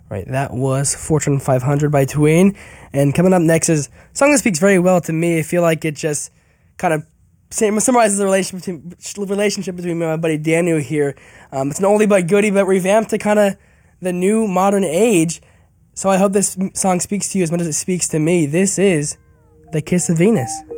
Right, that was Fortune 500 by Tween. And coming up next is a song that speaks very well to me. I feel like it just kind of summarizes the relationship between me and my buddy Daniel here. It's an oldie but goodie, but revamped to kind of the new modern age. So I hope this song speaks to you as much as it speaks to me. This is The Kiss of Venus.